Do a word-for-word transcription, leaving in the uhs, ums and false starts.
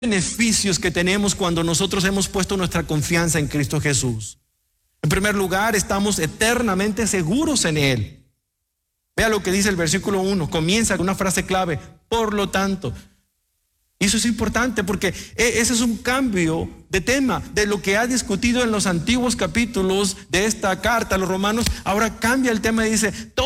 beneficios que tenemos cuando nosotros hemos puesto nuestra confianza en Cristo Jesús. En primer lugar, estamos eternamente seguros en Él. Vea lo que dice el versículo uno, comienza con una frase clave, por lo tanto. Y eso es importante porque ese es un cambio de tema de lo que ha discutido en los antiguos capítulos de esta carta a los romanos. Ahora cambia el tema y dice,